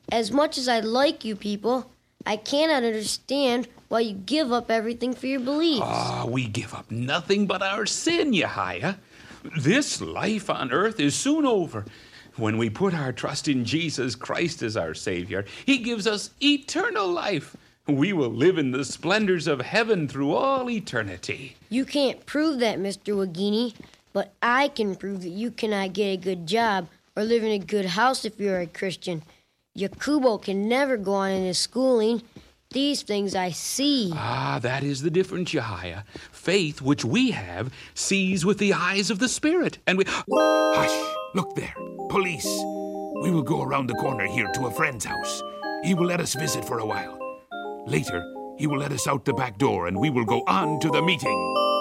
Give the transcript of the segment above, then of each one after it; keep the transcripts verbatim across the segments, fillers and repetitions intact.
As much as I like you people, I cannot understand why you give up everything for your beliefs. Ah, we give up nothing but our sin, Yahiah. This life on earth is soon over. When we put our trust in Jesus Christ as our Savior, He gives us eternal life. We will live in the splendors of heaven through all eternity. You can't prove that, Mister Wagini, but I can prove that you cannot get a good job or live in a good house if you're a Christian. Yakubo can never go on in his schooling. These things I see. Ah, that is the difference, Yahiah. Faith, which we have, sees with the eyes of the Spirit. And we... Hush! Look there. Police. We will go around the corner here to a friend's house. He will let us visit for a while. Later, he will let us out the back door and we will go on to the meeting.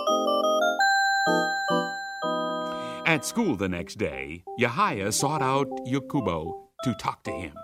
At school the next day, Yahiah sought out Yakubo to talk to him.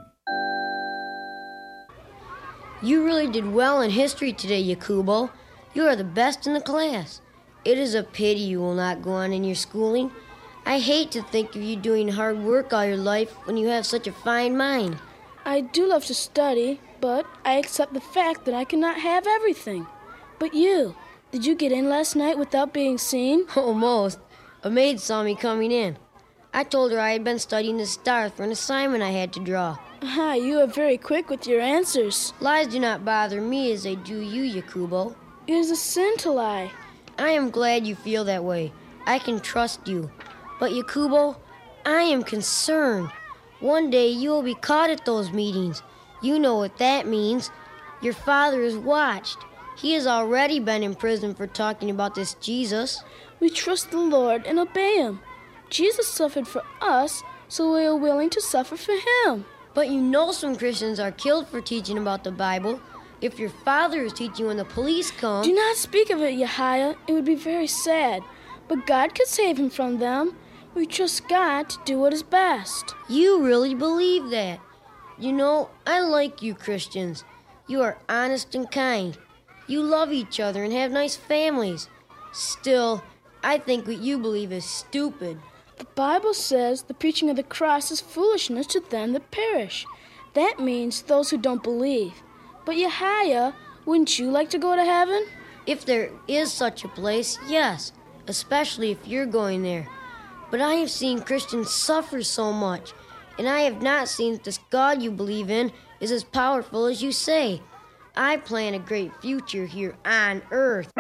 You really did well in history today, Yakubo. You are the best in the class. It is a pity you will not go on in your schooling. I hate to think of you doing hard work all your life when you have such a fine mind. I do love to study, but I accept the fact that I cannot have everything. But you, did you get in last night without being seen? Almost. A maid saw me coming in. I told her I had been studying the stars for an assignment I had to draw. Ah, you are very quick with your answers. Lies do not bother me as they do you, Yakubo. It is a sin to lie. I am glad you feel that way. I can trust you. But Yakubo, I am concerned. One day you will be caught at those meetings. You know what that means. Your father is watched. He has already been in prison for talking about this Jesus. We trust the Lord and obey Him. Jesus suffered for us, so we are willing to suffer for Him. But you know some Christians are killed for teaching about the Bible. If your father is teaching when the police come... Do not speak of it, Yahiah. It would be very sad. But God could save him from them. We trust God to do what is best. You really believe that? You know, I like you Christians. You are honest and kind. You love each other and have nice families. Still, I think what you believe is stupid. The Bible says the preaching of the cross is foolishness to them that perish. That means those who don't believe. But Yahiah, wouldn't you like to go to heaven? If there is such a place, yes, especially if you're going there. But I have seen Christians suffer so much, and I have not seen that this God you believe in is as powerful as you say. I plan a great future here on earth.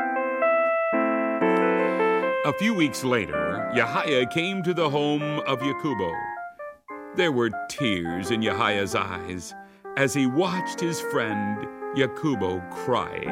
A few weeks later, Yahiah came to the home of Yakubo. There were tears in Yahiah's eyes as he watched his friend Yakubo crying.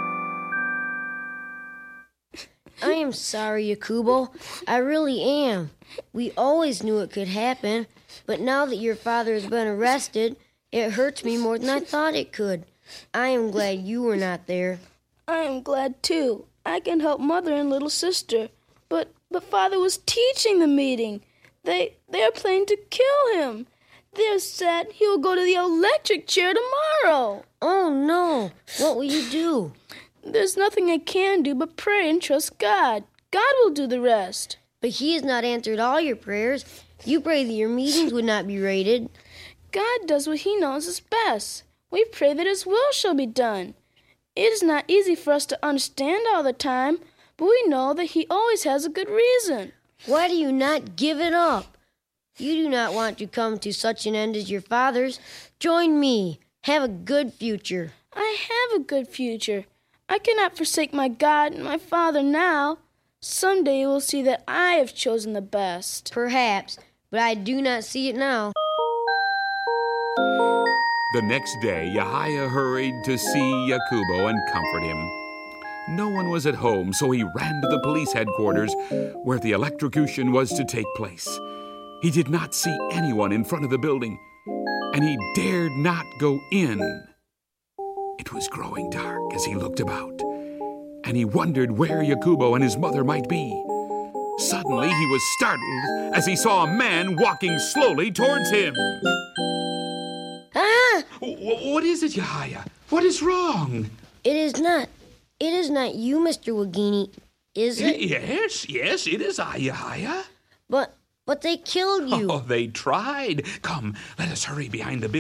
I am sorry, Yakubo. I really am. We always knew it could happen, but now that your father has been arrested, it hurts me more than I thought it could. I am glad you were not there. I am glad, too. I can help Mother and little sister. But but Father was teaching the meeting. They they are planning to kill him. They've said he will go to the electric chair tomorrow. Oh, no. What will you do? There's nothing I can do but pray and trust God. God will do the rest. But He has not answered all your prayers. You pray that your meetings would not be raided. God does what He knows is best. We pray that His will shall be done. It is not easy for us to understand all the time, but we know that He always has a good reason. Why do you not give it up? You do not want to come to such an end as your fathers. Join me. Have a good future. I have a good future. I cannot forsake my God and my Father now. Someday you will see that I have chosen the best. Perhaps, but I do not see it now. The next day, Yahiah hurried to see Yakubo and comfort him. No one was at home, so he ran to the police headquarters where the electrocution was to take place. He did not see anyone in front of the building, and he dared not go in. It was growing dark as he looked about, and he wondered where Yakubo and his mother might be. Suddenly, he was startled as he saw a man walking slowly towards him. Ah! What is it, Yahiah? What is wrong? It is not. It is not you, Mister Wagini, is it? Yes, yes, it is I, Yahiah. But, but they killed you. Oh, they tried. Come, let us hurry behind the building.